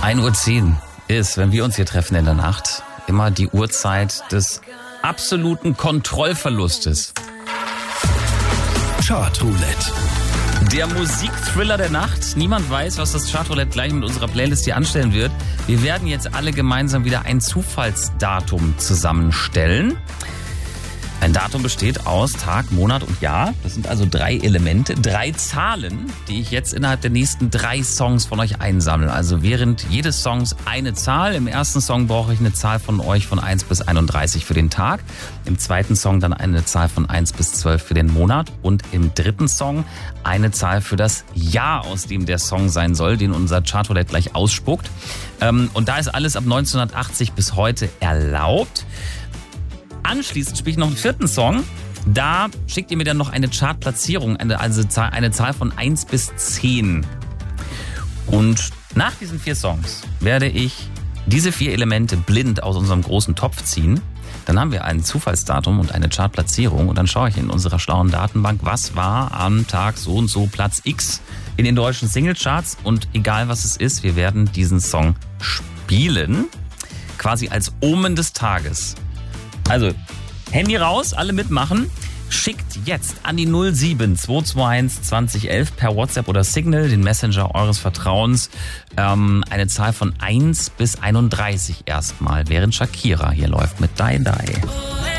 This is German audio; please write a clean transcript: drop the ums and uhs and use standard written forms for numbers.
1:10 Uhr ist, wenn wir uns hier treffen in der Nacht, immer die Uhrzeit des absoluten Kontrollverlustes. Chartroulette. Der Musikthriller der Nacht. Niemand weiß, was das Chartroulette gleich mit unserer Playlist hier anstellen wird. Wir werden jetzt alle gemeinsam wieder ein Zufallsdatum zusammenstellen. Ein Datum besteht aus Tag, Monat und Jahr. Das sind also 3 Elemente, 3 Zahlen, die ich jetzt innerhalb der nächsten 3 Songs von euch einsammle. Also während jedes Songs eine Zahl. Im ersten Song brauche ich eine Zahl von euch von 1 bis 31 für den Tag. Im zweiten Song dann eine Zahl von 1 bis 12 für den Monat. Und im dritten Song eine Zahl für das Jahr, aus dem der Song sein soll, den unser Chartroulette gleich ausspuckt. Und da ist alles ab 1980 bis heute erlaubt. Anschließend spiele ich noch einen 4. Song. Da schickt ihr mir dann noch eine Chartplatzierung, eine Zahl von 1 bis 10. Und nach diesen 4 Songs werde ich diese 4 Elemente blind aus unserem großen Topf ziehen. Dann haben wir ein Zufallsdatum und eine Chartplatzierung. Und dann schaue ich in unserer schlauen Datenbank, was war am Tag so und so Platz X in den deutschen Singlecharts. Und egal was es ist, wir werden diesen Song spielen. Quasi als Omen des Tages. Also, Handy raus, alle mitmachen. Schickt jetzt an die 07221 2011 per WhatsApp oder Signal, den Messenger eures Vertrauens, eine Zahl von 1 bis 31 erstmal, während Shakira hier läuft mit Die Die.